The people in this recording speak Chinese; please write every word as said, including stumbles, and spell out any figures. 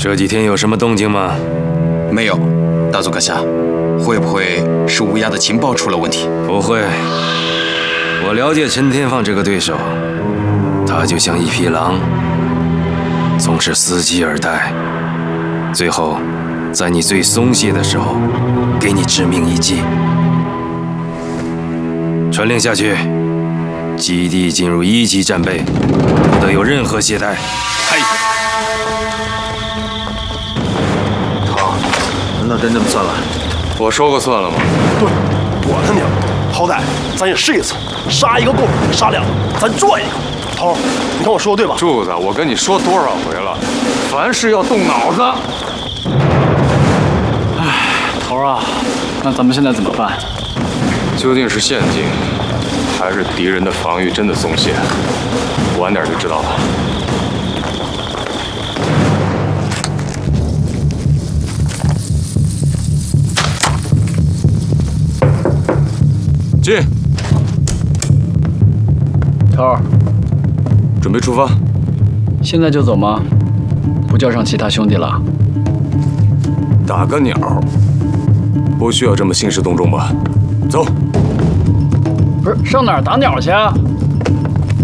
这几天有什么动静吗？ 没有，大佐阁下，会不会是乌鸦的情报出了问题？ 不会，我了解陈天放这个对手，他就像一匹狼，总是伺机而待，最后在你最松懈的时候，给你致命一击。传令下去，基地进入一级战备，不得有任何懈怠。 嗨。 好，那真这么算了。 我说过算了吗？ 对，我他娘，好歹咱也试一次，杀一个够，杀两个咱赚一个。头，你看我说的对吧？ 柱子，我跟你说多少回了，凡事要动脑子。 哎，头啊，那咱们现在怎么办？ 究竟是陷阱，还是敌人的防御真的松懈？晚点就知道了。进。 头儿， 准备出发。 现在就走吗？不叫上其他兄弟了？ 打个鸟，不需要这么兴师动众吧？走。 不是，上哪儿打鸟去啊？